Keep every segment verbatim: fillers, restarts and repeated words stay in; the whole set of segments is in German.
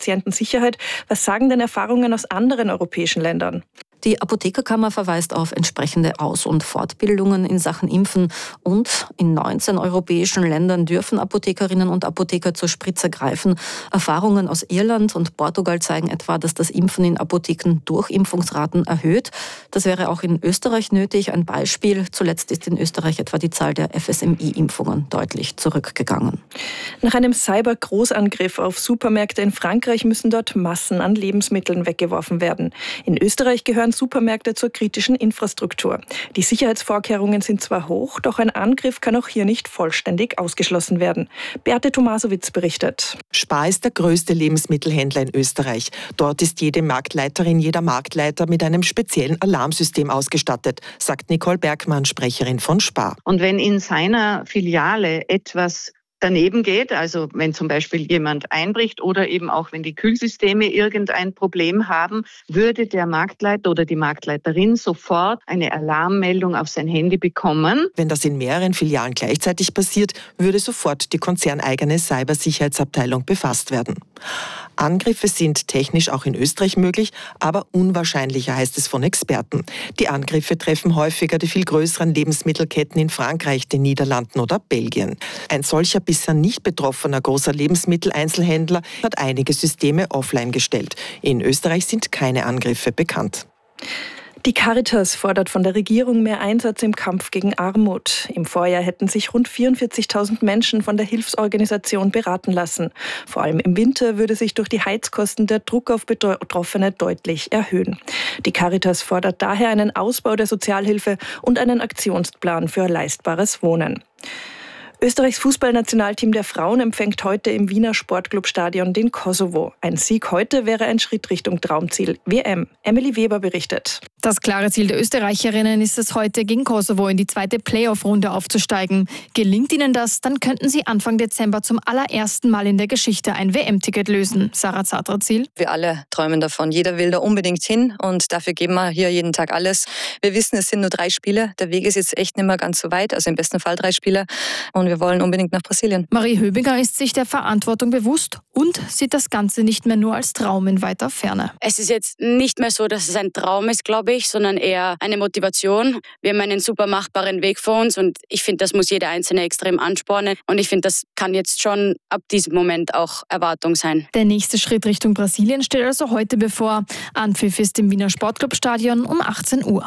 Patientensicherheit. Was sagen denn Erfahrungen aus anderen europäischen Ländern? Die Apothekerkammer verweist auf entsprechende Aus- und Fortbildungen in Sachen Impfen und in neunzehn europäischen Ländern dürfen Apothekerinnen und Apotheker zur Spritze greifen. Erfahrungen aus Irland und Portugal zeigen etwa, dass das Impfen in Apotheken Durchimpfungsraten erhöht. Das wäre auch in Österreich nötig. Ein Beispiel: Zuletzt ist in Österreich etwa die Zahl der F S M I-Impfungen deutlich zurückgegangen. Nach einem Cyber-Großangriff auf Supermärkte in Frankreich müssen dort Massen an Lebensmitteln weggeworfen werden. In Österreich gehören Supermärkte zur kritischen Infrastruktur. Die Sicherheitsvorkehrungen sind zwar hoch, doch ein Angriff kann auch hier nicht vollständig ausgeschlossen werden. Beate Tomasowitz berichtet. Spar ist der größte Lebensmittelhändler in Österreich. Dort ist jede Marktleiterin, jeder Marktleiter mit einem speziellen Alarmsystem ausgestattet, sagt Nicole Bergmann, Sprecherin von Spar. Und wenn in seiner Filiale etwas daneben geht, also wenn zum Beispiel jemand einbricht oder eben auch wenn die Kühlsysteme irgendein Problem haben, würde der Marktleiter oder die Marktleiterin sofort eine Alarmmeldung auf sein Handy bekommen. Wenn das in mehreren Filialen gleichzeitig passiert, würde sofort die konzerneigene Cybersicherheitsabteilung befasst werden. Angriffe sind technisch auch in Österreich möglich, aber unwahrscheinlicher, heißt es von Experten. Die Angriffe treffen häufiger die viel größeren Lebensmittelketten in Frankreich, den Niederlanden oder Belgien. Ein solcher bisher nicht betroffener großer Lebensmitteleinzelhändler hat einige Systeme offline gestellt. In Österreich sind keine Angriffe bekannt. Die Caritas fordert von der Regierung mehr Einsatz im Kampf gegen Armut. Im Vorjahr hätten sich rund vierundvierzigtausend Menschen von der Hilfsorganisation beraten lassen. Vor allem im Winter würde sich durch die Heizkosten der Druck auf Betroffene deutlich erhöhen. Die Caritas fordert daher einen Ausbau der Sozialhilfe und einen Aktionsplan für leistbares Wohnen. Österreichs Fußballnationalteam der Frauen empfängt heute im Wiener Sportclubstadion den Kosovo. Ein Sieg heute wäre ein Schritt Richtung Traumziel W M. Emily Weber berichtet. Das klare Ziel der Österreicherinnen ist es heute, gegen Kosovo in die zweite Playoff-Runde aufzusteigen. Gelingt ihnen das, dann könnten sie Anfang Dezember zum allerersten Mal in der Geschichte ein W M-Ticket lösen. Sarah Zadrazil. Wir alle träumen davon. Jeder will da unbedingt hin und dafür geben wir hier jeden Tag alles. Wir wissen, es sind nur drei Spiele. Der Weg ist jetzt echt nicht mehr ganz so weit, also im besten Fall drei Spiele. Und wir wollen unbedingt nach Brasilien. Marie Höbinger ist sich der Verantwortung bewusst und sieht das Ganze nicht mehr nur als Traum in weiter Ferne. Es ist jetzt nicht mehr so, dass es ein Traum ist, glaube ich, sondern eher eine Motivation. Wir haben einen super machbaren Weg vor uns und ich finde, das muss jeder Einzelne extrem anspornen. Und ich finde, das kann jetzt schon ab diesem Moment auch Erwartung sein. Der nächste Schritt Richtung Brasilien steht also heute bevor. Anpfiff ist im Wiener Sportclubstadion um achtzehn Uhr.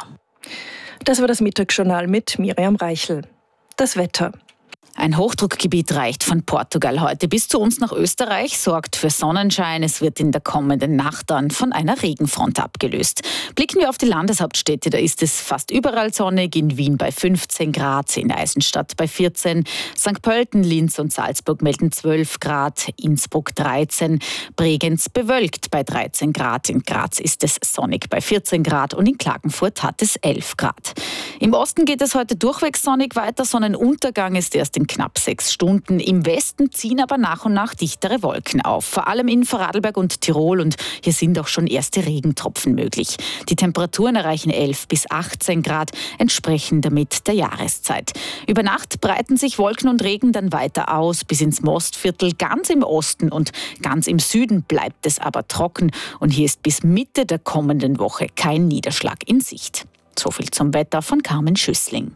Das war das Mittagsjournal mit Miriam Reichel. Das Wetter. Ein Hochdruckgebiet reicht von Portugal heute bis zu uns nach Österreich, sorgt für Sonnenschein. Es wird in der kommenden Nacht dann von einer Regenfront abgelöst. Blicken wir auf die Landeshauptstädte, da ist es fast überall sonnig. In Wien bei fünfzehn Grad, in Eisenstadt bei vierzehn, Sankt Pölten, Linz und Salzburg melden zwölf Grad, Innsbruck dreizehn, Bregenz bewölkt bei dreizehn Grad, in Graz ist es sonnig bei vierzehn Grad und in Klagenfurt hat es elf Grad. Im Osten geht es heute durchwegs sonnig weiter, Sonnenuntergang ist erst in knapp sechs Stunden. Im Westen ziehen aber nach und nach dichtere Wolken auf, vor allem in Vorarlberg und Tirol, und hier sind auch schon erste Regentropfen möglich. Die Temperaturen erreichen elf bis achtzehn Grad, entsprechend damit der Jahreszeit. Über Nacht breiten sich Wolken und Regen dann weiter aus bis ins Mostviertel. Ganz im Osten und ganz im Süden bleibt es aber trocken und hier ist bis Mitte der kommenden Woche kein Niederschlag in Sicht. So viel zum Wetter von Carmen Schüssling.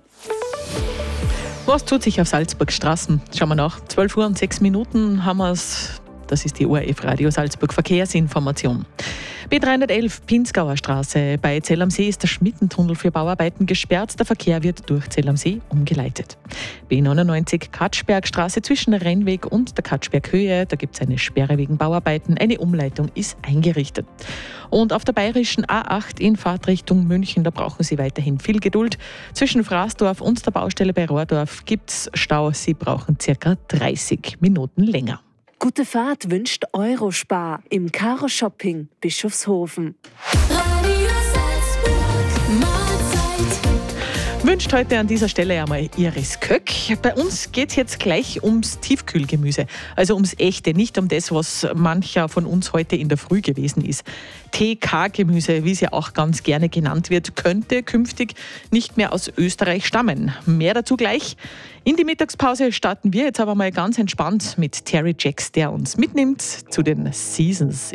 Was tut sich auf Salzburgs Straßen? Schauen wir nach. zwölf Uhr und sechs Minuten haben wir es. Das ist die O R F Radio Salzburg Verkehrsinformation. B dreihundertelf Pinzgauer Straße. Bei Zell am See ist der Schmittentunnel für Bauarbeiten gesperrt. Der Verkehr wird durch Zell am See umgeleitet. B neunundneunzig Katschbergstraße zwischen Rennweg und der Katschberghöhe. Da gibt es eine Sperre wegen Bauarbeiten. Eine Umleitung ist eingerichtet. Und auf der bayerischen A acht in Fahrtrichtung München, da brauchen Sie weiterhin viel Geduld. Zwischen Fraßdorf und der Baustelle bei Rohrdorf gibt es Stau. Sie brauchen circa dreißig Minuten länger. Gute Fahrt wünscht Eurospar im Karo Shopping Bischofshofen. Wünscht heute an dieser Stelle einmal Iris Köck. Bei uns geht es jetzt gleich ums Tiefkühlgemüse, also ums echte, nicht um das, was mancher von uns heute in der Früh gewesen ist. T K-Gemüse, wie es ja auch ganz gerne genannt wird, könnte künftig nicht mehr aus Österreich stammen. Mehr dazu gleich. In die Mittagspause starten wir jetzt aber mal ganz entspannt mit Terry Jacks, der uns mitnimmt zu den Seasons.